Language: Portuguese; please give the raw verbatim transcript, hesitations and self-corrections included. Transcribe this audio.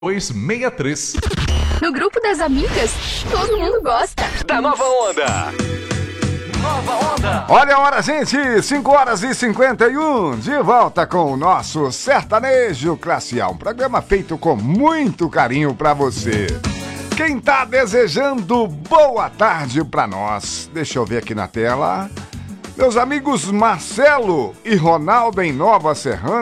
dois seis três. No grupo das amigas, todo mundo gosta. Da Nova Onda. Nova Onda. Olha a hora, gente, cinco horas e cinquenta e um, de volta com o nosso Sertanejo Classe A, um programa feito com muito carinho pra você. Quem tá desejando boa tarde pra nós? Deixa eu ver aqui na tela. Meus amigos Marcelo e Ronaldo em Nova Serrana.